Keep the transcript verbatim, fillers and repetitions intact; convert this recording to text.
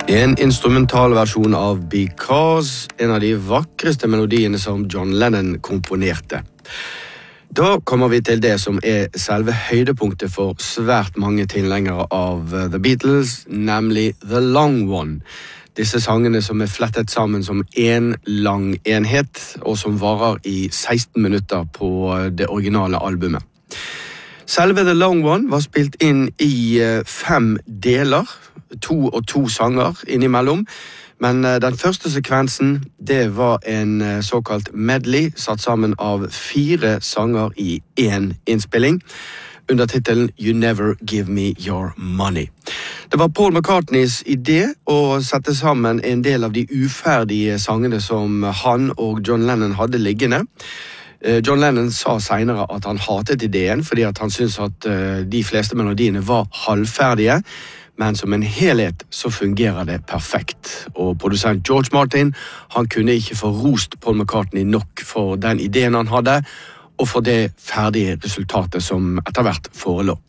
En instrumental versjon av Because, en av de vakreste melodiene som John Lennon komponerte. Da kommer vi til det som er selve høydepunktet for svært mange tilhengere av The Beatles, nemlig The Long One. Disse sangene som er flettet sammen som en lang enhet, og som varer i seksten minutter på det originale albumet. Selve The Long One var spilt inn i fem deler, to og to sanger innimellom, men den første sekvensen, det var en såkalt medley, satt sammen av fire sanger i en innspilling, under titelen You Never Give Me Your Money. Det var Paul McCartneys idé å sette sammen en del av de uferdige sangene som han og John Lennon hadde liggende. John Lennon sa senere at han hatet ideen, fordi at han syntes at de fleste melodiene var halvferdige, men som en helhet så fungerer det perfekt. Og produsent George Martin, han kunne ikke få rost Paul McCartney nok for den ideen han hadde, og for det ferdige resultatet som etter hvert forelå.